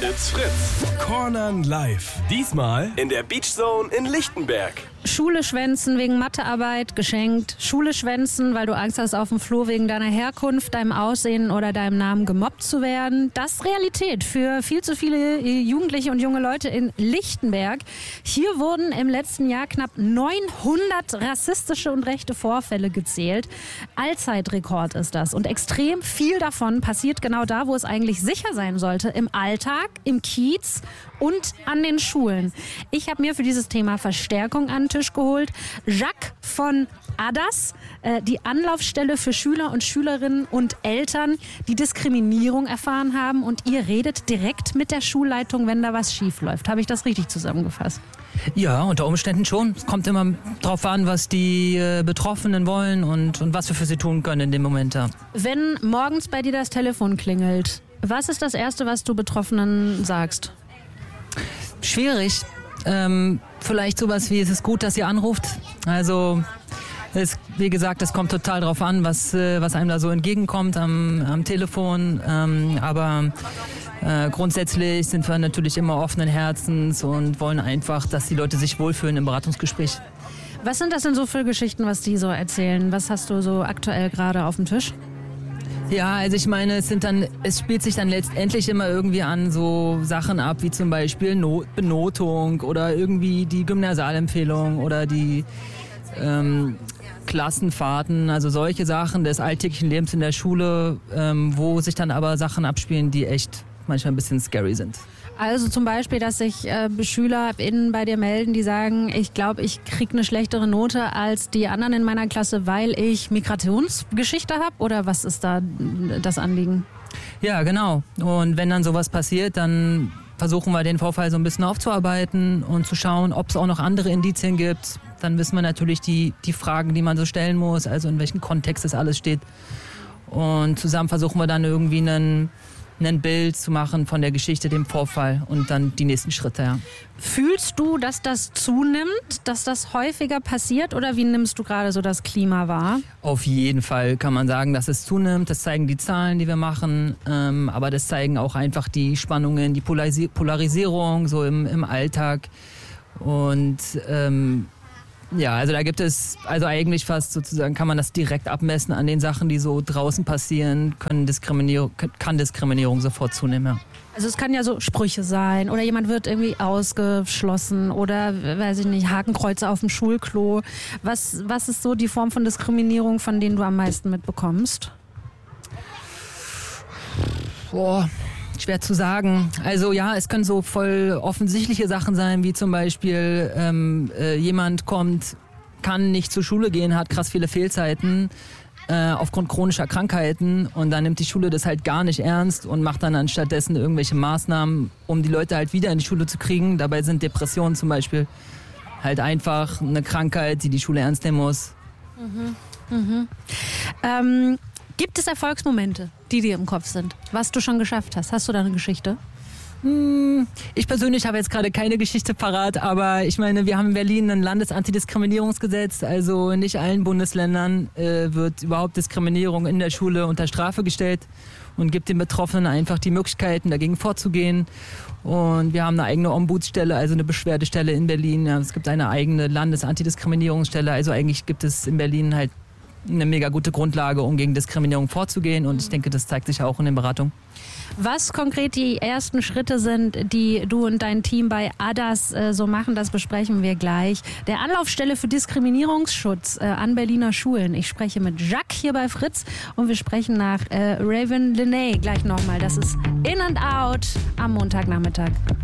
It's Fritz. Cornern live. Diesmal in der Beach Zone in Lichtenberg. Schule schwänzen wegen Mathearbeit, geschenkt. Schule schwänzen, weil du Angst hast, auf dem Flur wegen deiner Herkunft, deinem Aussehen oder deinem Namen gemobbt zu werden. Das ist Realität für viel zu viele Jugendliche und junge Leute in Lichtenberg. Hier wurden im letzten Jahr knapp 900 rassistische und rechte Vorfälle gezählt. Allzeitrekord ist das. Und extrem viel davon passiert genau da, wo es eigentlich sicher sein sollte. Im Alltag, im Kiez und an den Schulen. Ich habe mir für dieses Thema Verstärkung an den Tisch geholt. Jacques von ADAS, die Anlaufstelle für Schüler und Schülerinnen und Eltern, die Diskriminierung erfahren haben. Und ihr redet direkt mit der Schulleitung, wenn da was schief läuft. Habe ich das richtig zusammengefasst? Ja, unter Umständen schon. Es kommt immer drauf an, was die Betroffenen wollen und was wir für sie tun können in dem Moment. Ja. Wenn morgens bei dir das Telefon klingelt, was ist das Erste, was du Betroffenen sagst? Schwierig. Vielleicht sowas wie, es ist gut, dass ihr anruft. Also, wie gesagt, es kommt total drauf an, was einem da so entgegenkommt am Telefon. Aber grundsätzlich sind wir natürlich immer offenen Herzens und wollen einfach, dass die Leute sich wohlfühlen im Beratungsgespräch. Was sind das denn so für Geschichten, was die so erzählen? Was hast du so aktuell gerade auf dem Tisch? Ja, also ich meine, es spielt sich dann letztendlich immer irgendwie an so Sachen ab, wie zum Beispiel Benotung oder irgendwie die Gymnasialempfehlung oder die Klassenfahrten, also solche Sachen des alltäglichen Lebens in der Schule, wo sich dann aber Sachen abspielen, die echt manchmal ein bisschen scary sind. Also zum Beispiel, dass sich SchülerInnen bei dir melden, die sagen, ich glaube, ich kriege eine schlechtere Note als die anderen in meiner Klasse, weil ich Migrationsgeschichte habe? Oder was ist da das Anliegen? Ja, genau. Und wenn dann sowas passiert, dann versuchen wir den Vorfall so ein bisschen aufzuarbeiten und zu schauen, ob es auch noch andere Indizien gibt. Dann wissen wir natürlich die Fragen, die man so stellen muss, also in welchem Kontext das alles steht. Und zusammen versuchen wir dann irgendwie ein Bild zu machen von der Geschichte, dem Vorfall und dann die nächsten Schritte. Ja. Fühlst du, dass das zunimmt, dass das häufiger passiert oder wie nimmst du gerade so das Klima wahr? Auf jeden Fall kann man sagen, dass es zunimmt. Das zeigen die Zahlen, die wir machen, aber das zeigen auch einfach die Spannungen, die Polarisierung so im Alltag und ja, also da gibt es, also eigentlich fast sozusagen kann man das direkt abmessen an den Sachen, die so draußen passieren, kann Diskriminierung sofort zunehmen, ja. Also es kann ja so Sprüche sein oder jemand wird irgendwie ausgeschlossen oder, weiß ich nicht, Hakenkreuze auf dem Schulklo. Was ist so die Form von Diskriminierung, von denen du am meisten mitbekommst? Boah. Schwer zu sagen. Also ja, es können so voll offensichtliche Sachen sein, wie zum Beispiel jemand kann nicht zur Schule gehen, hat krass viele Fehlzeiten aufgrund chronischer Krankheiten und dann nimmt die Schule das halt gar nicht ernst und macht dann anstattdessen irgendwelche Maßnahmen, um die Leute halt wieder in die Schule zu kriegen. Dabei sind Depressionen zum Beispiel halt einfach eine Krankheit, die Schule ernst nehmen muss. Gibt es Erfolgsmomente, die dir im Kopf sind, was du schon geschafft hast? Hast du da eine Geschichte? Ich persönlich habe jetzt gerade keine Geschichte parat, aber ich meine, wir haben in Berlin ein Landesantidiskriminierungsgesetz, also in nicht allen Bundesländern wird überhaupt Diskriminierung in der Schule unter Strafe gestellt und gibt den Betroffenen einfach die Möglichkeiten, dagegen vorzugehen. Und wir haben eine eigene Ombudsstelle, also eine Beschwerdestelle in Berlin. Ja, es gibt eine eigene Landesantidiskriminierungsstelle, also eigentlich gibt es in Berlin halt eine mega gute Grundlage, um gegen Diskriminierung vorzugehen und ich denke, das zeigt sich auch in den Beratungen. Was konkret die ersten Schritte sind, die du und dein Team bei ADAS so machen, das besprechen wir gleich. Der Anlaufstelle für Diskriminierungsschutz an Berliner Schulen. Ich spreche mit Jacques hier bei Fritz und wir sprechen nach Raven Lenae gleich nochmal. Das ist In and Out am Montagnachmittag.